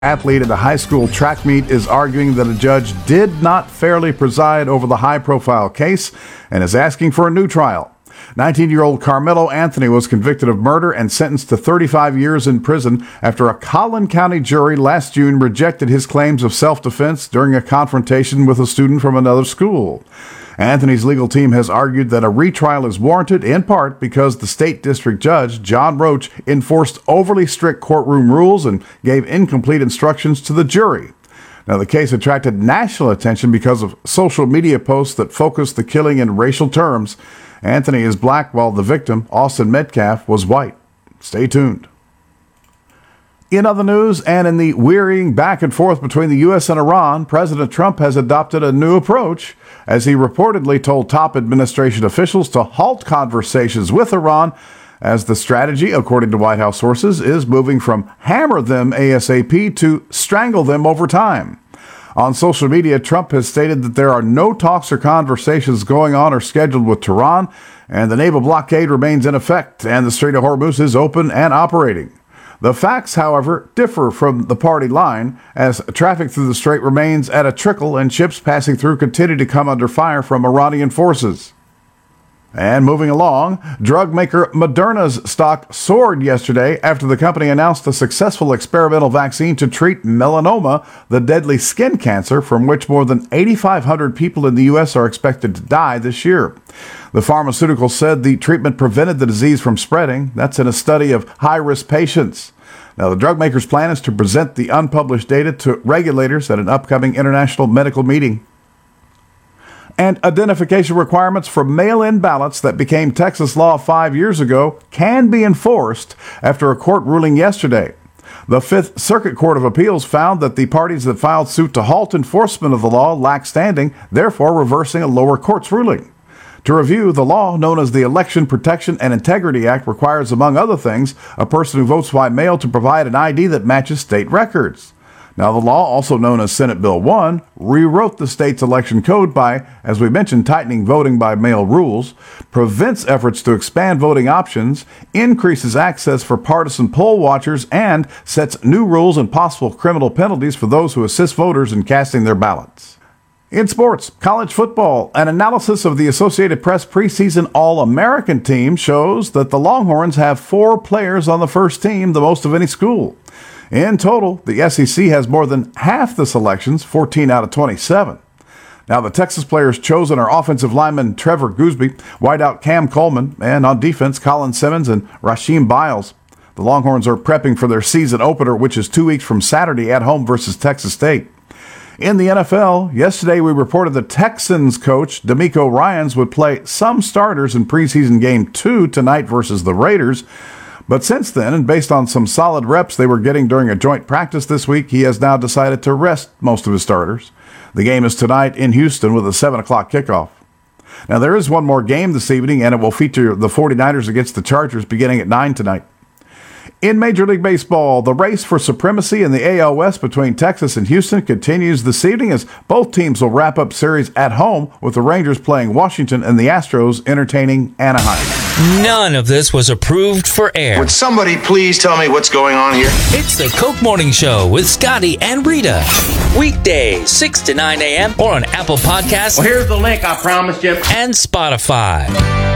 Athlete at a high school track meet is arguing that a judge did not fairly preside over the high-profile case and is asking for a new trial. 19-year-old Carmelo Anthony was convicted of murder and sentenced to 35 years in prison after a Collin County jury last June rejected his claims of self-defense during a confrontation with a student from another school. Anthony's legal team has argued that a retrial is warranted in part because the state district judge, John Roach, enforced overly strict courtroom rules and gave incomplete instructions to the jury. Now, the case attracted national attention because of social media posts that focused the killing in racial terms. Anthony is black while the victim, Austin Metcalf, was white. Stay tuned. In other news, and in the wearying back and forth between the U.S. and Iran, President Trump has adopted a new approach as he reportedly told top administration officials to halt conversations with Iran, as the strategy, according to White House sources, is moving from hammer them ASAP to strangle them over time. On social media, Trump has stated that there are no talks or conversations going on or scheduled with Tehran, and the naval blockade remains in effect, and the Strait of Hormuz is open and operating. The facts, however, differ from the party line, as traffic through the strait remains at a trickle and ships passing through continue to come under fire from Iranian forces. And moving along, drug maker Moderna's stock soared yesterday after the company announced a successful experimental vaccine to treat melanoma, the deadly skin cancer from which more than 8,500 people in the U.S. are expected to die this year. The pharmaceutical said the treatment prevented the disease from spreading. That's in a study of high-risk patients. Now, the drug maker's plan is to present the unpublished data to regulators at an upcoming international medical meeting. And identification requirements for mail-in ballots that became Texas law 5 years ago can be enforced after a court ruling yesterday. The Fifth Circuit Court of Appeals found that the parties that filed suit to halt enforcement of the law lack standing, therefore reversing a lower court's ruling. To review, the law known as the Election Protection and Integrity Act requires, among other things, a person who votes by mail to provide an ID that matches state records. Now, the law, also known as Senate Bill 1, rewrote the state's election code by, as we mentioned, tightening voting by mail rules, prevents efforts to expand voting options, increases access for partisan poll watchers, and sets new rules and possible criminal penalties for those who assist voters in casting their ballots. In sports, college football, an analysis of the Associated Press preseason All-American team shows that the Longhorns have 4 players on the first team, the most of any school. In total, the SEC has more than half the selections, 14 out of 27. Now, the Texas players chosen are offensive lineman Trevor Goosby, wideout Cam Coleman, and on defense, Colin Simmons and Rasheem Biles. The Longhorns are prepping for their season opener, which is 2 weeks from Saturday at home versus Texas State. In the NFL, yesterday we reported the Texans coach DeMeco Ryans would play some starters in preseason game 2 tonight versus the Raiders. But since then, and based on some solid reps they were getting during a joint practice this week, he has now decided to rest most of his starters. The game is tonight in Houston with a 7 o'clock kickoff. Now, there is one more game this evening, and it will feature the 49ers against the Chargers beginning at 9 tonight. In Major League Baseball, the race for supremacy in the AL West between Texas and Houston continues this evening as both teams will wrap up series at home with the Rangers playing Washington and the Astros entertaining Anaheim. None of this was approved for air. Would somebody please tell me what's going on here? It's the Coke Morning Show with Scotty and Rita. Weekdays, 6 to 9 a.m. or on Apple Podcasts. Well, here's the link I promised you. And Spotify.